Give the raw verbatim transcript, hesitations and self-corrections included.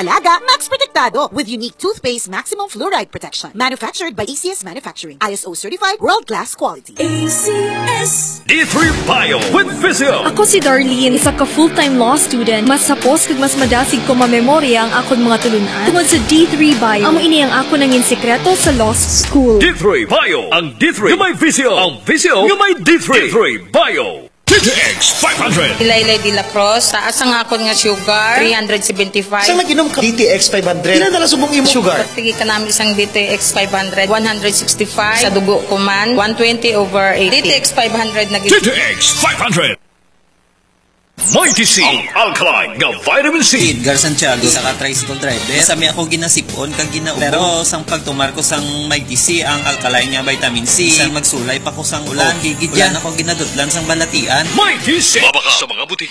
Alaga, Max Protektado with unique toothpaste maximum fluoride protection. Manufactured by A C S Manufacturing. I S O certified, world-class quality. A C S D three Bio with Physio. Ako si Darlene, isa ka full-time law student. Mas sapos kag mas madasig ko mamemorya ang akon mga tulunan tungod sa D three Bio. Amo ini ang ako nangin sekreto sa law school. D three Bio. Ang D three nga may Physio. Ang Physio nga may D three. D three Bio. D T X five hundred. Ilaylay de la Cruz, taas ang akon nga sugar, three seventy-five. Saan nag-inom ka? D T X five hundred. Ilan na subong imo sugar? Pagtigi ka namin isang D T X five hundred, one sixty-five. Sa dugo ko man, one twenty over eighty. D T X five hundred nag- D T X five hundred. Mighty C, ang alkaline nga vitamin C. Edgar Santiago sa ka-tricycle driver. Sami ako ginasipon kag ginaubo. Pero sang pagtumar ko sang Mighty C, ang alkaline nga vitamin C. Sang magsulay pa ko sang ulan. Higid yan ako ginadudlan sang balatian. Mighty C. Mabaka sa mga butika.